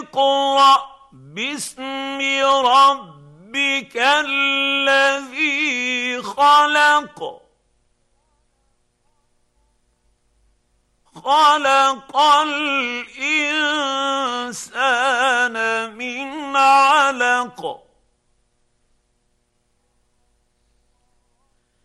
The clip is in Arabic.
اقْرَأْ بِاسْمِ رَبِّكَ الَّذِي خَلَقَ خَلَقَ الْإِنسَانَ مِنْ عَلَقٍ